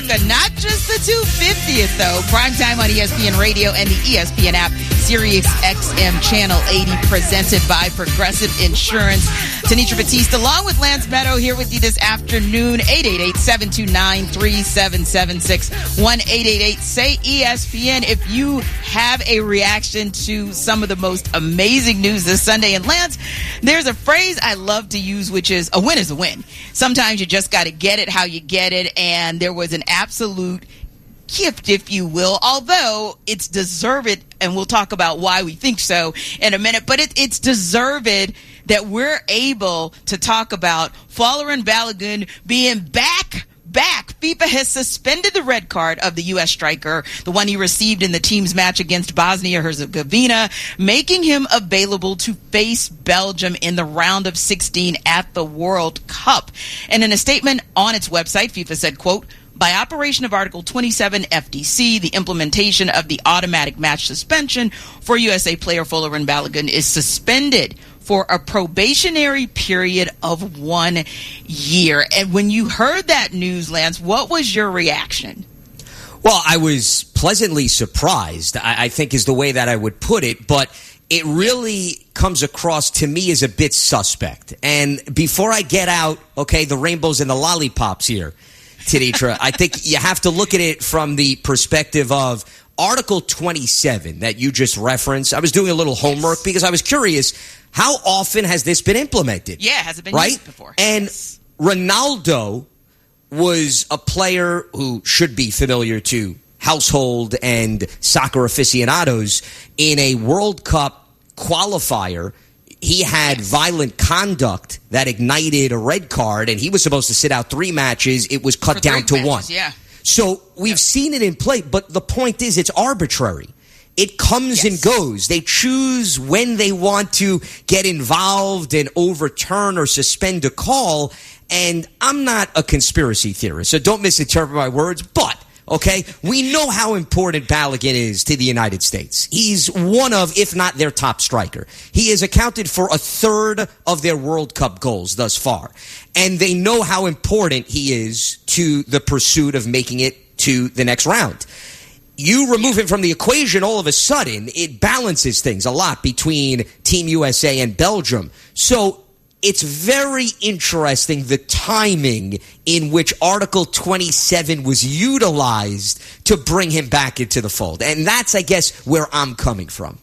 America. Not just the 250th, though. Primetime on ESPN Radio and the ESPN app. Sirius XM Channel 80, presented by Progressive Insurance. Tanisha Batiste, along with Lance Meadow, here with you this afternoon. 888-729-3776. 1-888-SAY-ESPN. If you have a reaction to some of the most amazing news this Sunday. And Lance, there's a phrase I love to use, which is a win is a win. Sometimes you just got to get it how you get it. And there was an absolute gift, if you will, although it's deserved, and we'll talk about why we think so in a minute, but it's deserved that we're able to talk about Folarin Balogun being back. FIFA has suspended the red card of the U.S. striker, the one he received in the team's match against Bosnia-Herzegovina, making him available to face Belgium in the round of 16 at the World Cup. And in a statement on its website, FIFA said, quote, by operation of Article 27 FDC, the implementation of the automatic match suspension for USA player Folarin Balogun is suspended for a probationary period of 1 year. And when you heard that news, Lance, what was your reaction? Well, I was pleasantly surprised, I think is the way that I would put it, but it really comes across to me as a bit suspect. And before I get out, okay, the rainbows and the lollipops here, Tanitra, I think you have to look at it from the perspective of Article 27 that you just referenced. I was doing a little homework because I was curious, how often has this been implemented? Yeah, has it been used before? And Ronaldo was a player who should be familiar to household and soccer aficionados. In a World Cup qualifier, he had violent conduct that ignited a red card, and he was supposed to sit out 3 matches. It was cut down to 1. Yeah. So we've seen it in play, but the point is it's arbitrary. It comes and goes. They choose when they want to get involved and overturn or suspend a call. And I'm not a conspiracy theorist, so don't misinterpret my words. But, okay, we know how important Balogun is to the United States. He's one of, if not their top striker. He has accounted for a third of their World Cup goals thus far. And they know how important he is to the pursuit of making it to the next round. You remove him from the equation, all of a sudden, it balances things a lot between Team USA and Belgium. So it's very interesting, the timing in which Article 27 was utilized to bring him back into the fold. And that's, I guess, where I'm coming from.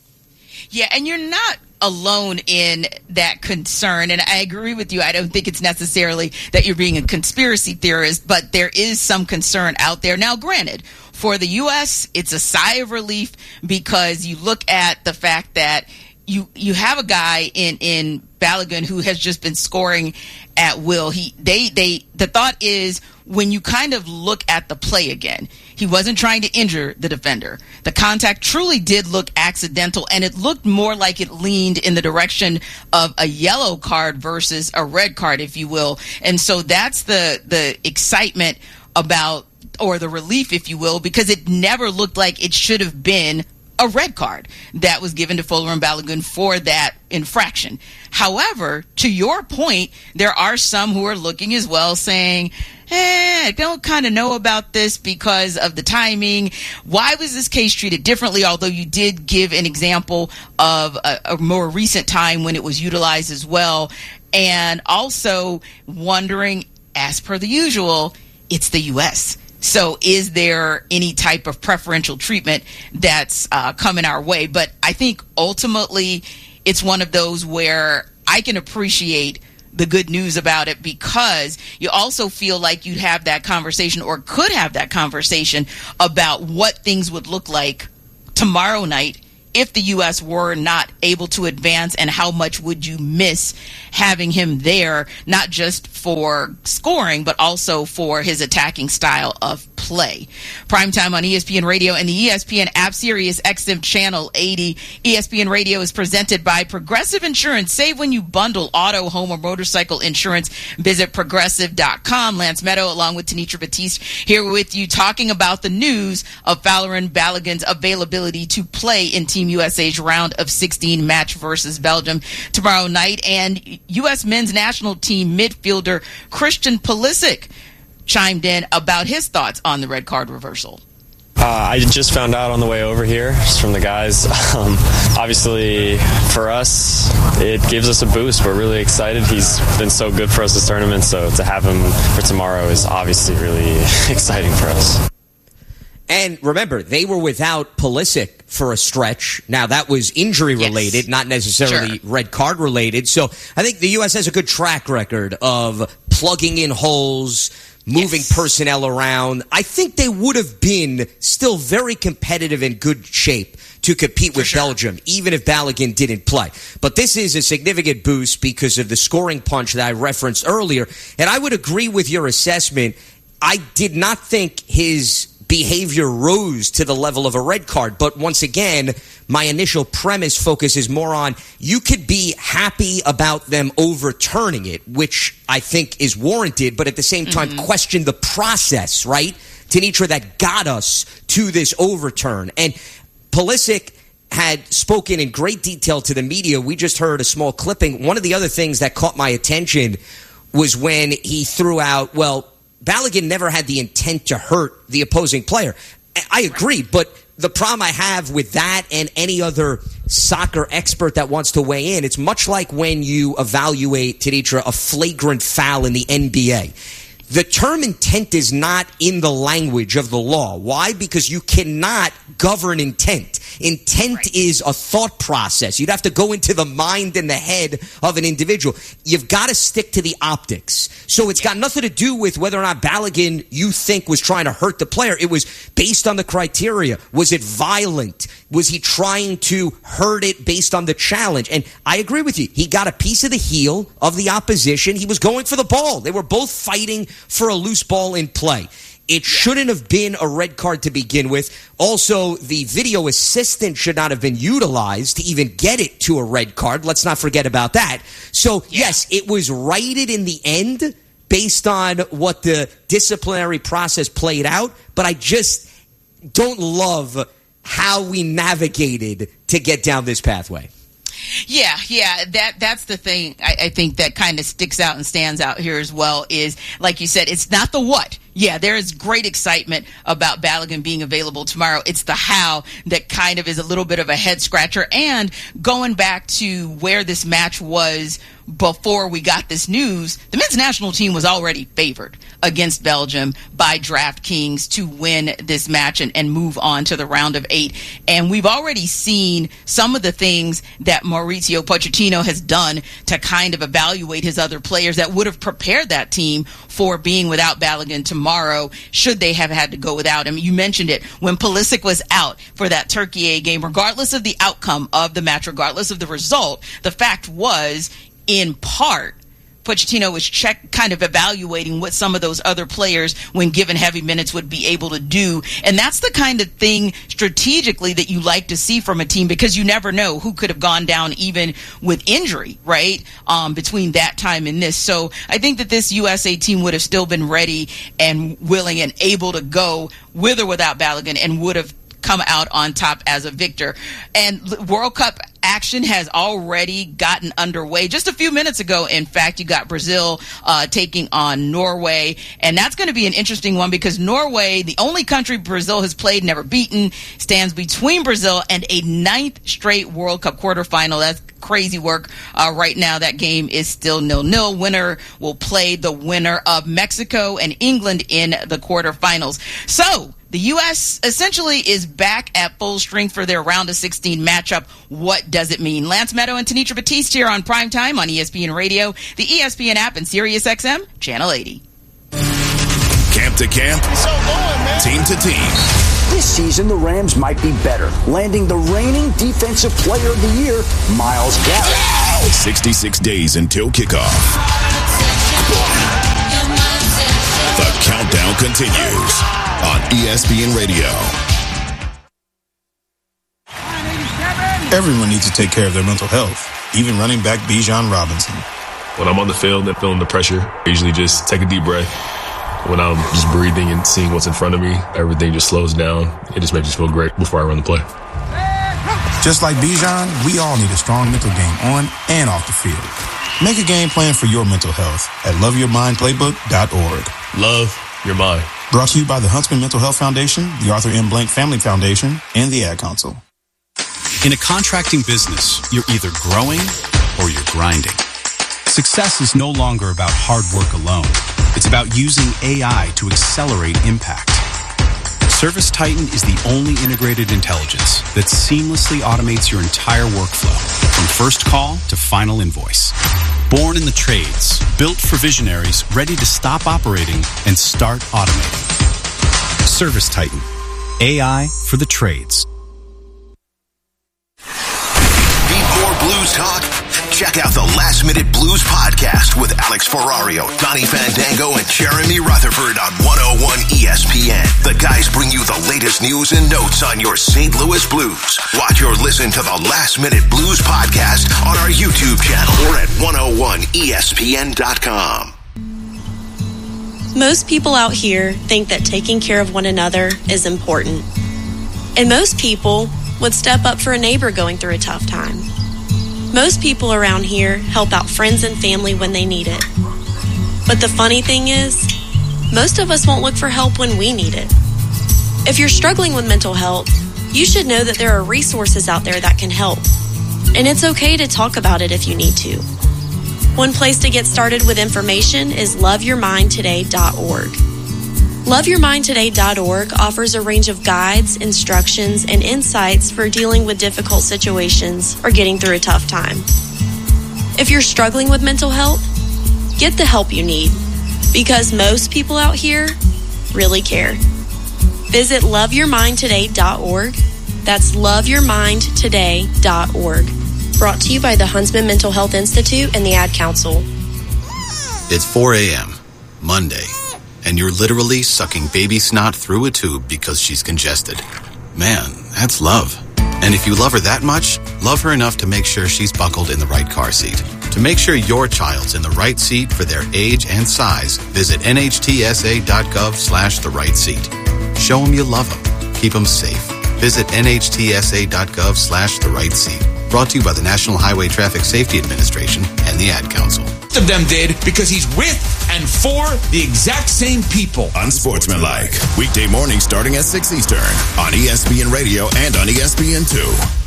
Yeah, and you're not alone in that concern, and I agree with you. I don't think it's necessarily that you're being a conspiracy theorist, but there is some concern out there. Now, granted, for the U.S., it's a sigh of relief because you look at the fact that you have a guy in Balogun who has just been scoring at will. The thought is, when you kind of look at the play again, he wasn't trying to injure the defender. The contact truly did look accidental, and it looked more like it leaned in the direction of a yellow card versus a red card, if you will. And so that's the excitement about, or the relief, if you will, because it never looked like it should have been a red card that was given to Folarin Balogun for that infraction. However, to your point, there are some who are looking as well saying, I don't kind of know about this because of the timing. Why was this case treated differently? Although you did give an example of a more recent time when it was utilized as well. And also wondering, as per the usual, it's the U.S., so is there any type of preferential treatment that's coming our way? But I think ultimately it's one of those where I can appreciate the good news about it, because you also feel like you'd have that conversation, or could have that conversation, about what things would look like tomorrow night if the U.S. were not able to advance, and how much would you miss having him there, not just for scoring, but also for his attacking style of play. Primetime on ESPN Radio and the ESPN app, Sirius XM Channel 80. ESPN Radio is presented by Progressive Insurance. Save when you bundle auto, home, or motorcycle insurance. Visit Progressive.com. Lance Meadow along with Tanisha Batiste here with you, talking about the news of Folarin Balogun's availability to play in Team USA's round of 16 match versus Belgium tomorrow night. And U.S. men's national team midfielder Christian Pulisic chimed in about his thoughts on the red card reversal. I just found out on the way over here just from the guys. Obviously, for us, it gives us a boost. We're really excited. He's been so good for us this tournament, so to have him for tomorrow is obviously really exciting for us. And remember, they were without Pulisic for a stretch. Now, that was injury-related, not necessarily red card-related. So I think the U.S. has a good track record of plugging in holes, moving personnel around. I think they would have been still very competitive and good shape to compete with Belgium, even if Balogun didn't play. But this is a significant boost because of the scoring punch that I referenced earlier. And I would agree with your assessment. I did not think his behavior rose to the level of a red card. But once again, my initial premise focuses more on you could be happy about them overturning it, which I think is warranted, but at the same time question the process, right, Tenitra, that got us to this overturn. And Pulisic had spoken in great detail to the media. We just heard a small clipping. One of the other things that caught my attention was when he threw out, well, Balogun never had the intent to hurt the opposing player. I agree, but the problem I have with that and any other soccer expert that wants to weigh in, it's much like when you evaluate, Tenitra, a flagrant foul in the NBA. The term intent is not in the language of the law. Why? Because you cannot govern intent. Intent is a thought process. You'd have to go into the mind and the head of an individual. You've got to stick to the optics. So it's got nothing to do with whether or not Balogun, you think, was trying to hurt the player. It was based on the criteria. Was it violent? Was he trying to hurt it based on the challenge? And I agree with you. He got a piece of the heel of the opposition. He was going for the ball. They were both fighting for a loose ball in play. It shouldn't have been a red card to begin with. Also, the video assistant should not have been utilized to even get it to a red card. Let's not forget about that. So, yes, it was righted in the end based on what the disciplinary process played out, but I just don't love how we navigated to get down this pathway. Yeah, that's the thing I think that kind of sticks out and stands out here as well is, like you said, it's not the what. Yeah, there is great excitement about Balogun being available tomorrow. It's the how that kind of is a little bit of a head scratcher. And going back to where this match was before we got this news, the men's national team was already favored against Belgium by DraftKings to win this match and move on to the round of 8. And we've already seen some of the things that Mauricio Pochettino has done to kind of evaluate his other players that would have prepared that team for being without Balogun tomorrow, should they have had to go without him. You mentioned it. When Pulisic was out for that Turkey A game, regardless of the outcome of the match, regardless of the result, the fact was, in part, Pochettino was kind of evaluating what some of those other players, when given heavy minutes, would be able to do. And that's the kind of thing strategically that you like to see from a team, because you never know who could have gone down even with injury, right, between that time and this. So I think that this USA team would have still been ready and willing and able to go with or without Balogun and would have come out on top as a victor. And World Cup action has already gotten underway. Just a few minutes ago, in fact, you got Brazil taking on Norway. And that's going to be an interesting one because Norway, the only country Brazil has played, never beaten, stands between Brazil and a 9th straight World Cup quarterfinal. That's crazy work. Right now, that game is still 0-0. Winner will play the winner of Mexico and England in the quarterfinals. So the U.S. essentially is back at full strength for their round of 16 matchup. What does it mean? Lance Meadow and Tenitra Batiste here on Primetime on ESPN Radio, the ESPN app, and SiriusXM Channel 80. Camp to camp, team to team. This season, the Rams might be better, landing the reigning Defensive Player of the Year, Myles Garrett. 66 days until kickoff. The countdown continues on ESPN Radio. Everyone needs to take care of their mental health, even running back Bijan Robinson. When I'm on the field and feeling the pressure, I usually just take a deep breath. When I'm just breathing and seeing what's in front of me, everything just slows down. It just makes me feel great before I run the play. Just like Bijan, we all need a strong mental game on and off the field. Make a game plan for your mental health at loveyourmindplaybook.org. Love you're mine. Brought to you by the Huntsman Mental Health Foundation, the Arthur M. Blank Family Foundation, and the Ad Council. In a contracting business, you're either growing or you're grinding. Success is no longer about hard work alone. It's about using AI to accelerate impact. ServiceTitan is the only integrated intelligence that seamlessly automates your entire workflow, from first call to final invoice. Born in the trades, built for visionaries ready to stop operating and start automating. ServiceTitan, AI for the trades. Need more blues talk? Check out the Last Minute Blues podcast with Alex Ferrario, Donnie Fandango, and Jeremy Rutherford on 101 ESPN. The guys bring you the latest news and notes on your St. Louis Blues. Watch or listen to the Last Minute Blues podcast on our YouTube channel or at 101ESPN.com. Most people out here think that taking care of one another is important. And most people would step up for a neighbor going through a tough time. Most people around here help out friends and family when they need it. But the funny thing is, most of us won't look for help when we need it. If you're struggling with mental health, you should know that there are resources out there that can help. And it's okay to talk about it if you need to. One place to get started with information is loveyourmindtoday.org. LoveYourMindToday.org offers a range of guides, instructions, and insights for dealing with difficult situations or getting through a tough time. If you're struggling with mental health, get the help you need, because most people out here really care. Visit LoveYourMindToday.org. That's LoveYourMindToday.org. Brought to you by the Huntsman Mental Health Institute and the Ad Council. It's 4 a.m., Monday, and you're literally sucking baby snot through a tube because she's congested. Man, that's love. And if you love her that much, love her enough to make sure she's buckled in the right car seat. To make sure your child's in the right seat for their age and size, visit nhtsa.gov/the right seat. Show them you love them. Keep them safe. Visit nhtsa.gov/the right seat. Brought to you by the National Highway Traffic Safety Administration and the Ad Council. Most of them did because he's with and for the exact same people. Unsportsmanlike. Weekday mornings starting at 6 Eastern on ESPN Radio and on ESPN2.